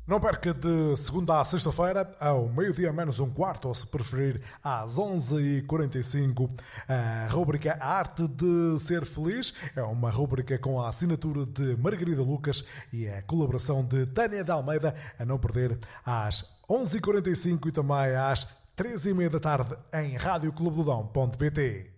Não perca de segunda a sexta-feira, ao meio-dia menos um quarto, ou se preferir, às 11h45, a rúbrica A Arte de Ser Feliz. É uma rúbrica com a assinatura de Margarida Lucas e a colaboração de Tânia de Almeida, a não perder às 11h45 e também às 3h30 da tarde em radioclubedodão.pt.